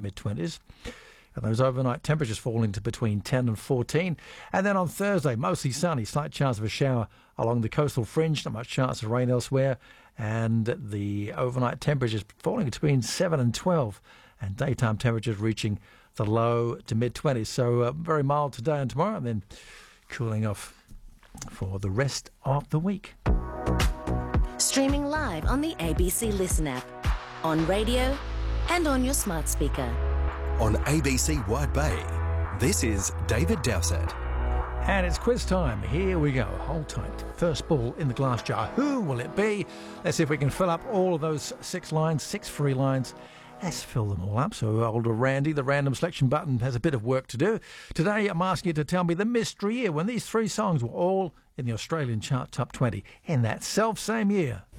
mid-20s. And those overnight temperatures falling to between 10 and 14. And then on Thursday, mostly sunny, slight chance of a shower along the coastal fringe, not much chance of rain elsewhere. And the overnight temperatures falling between 7 and 12, and daytime temperatures reaching the low to mid-20s. So very mild today and tomorrow, and then cooling off for the rest of the week. Streaming live on the ABC Listen app, on radio and on your smart speaker. On ABC Wide Bay, this is David Dowsett. And it's quiz time. Here we go. Hold tight. First ball in the glass jar. Who will it be? Let's see if we can fill up all of those 6 lines, 6 free lines. Let's fill them all up. So older Randy, the random selection button, has a bit of work to do. Today I'm asking you to tell me the mystery year when these 3 songs were all in the Australian chart top 20 in that self-same year.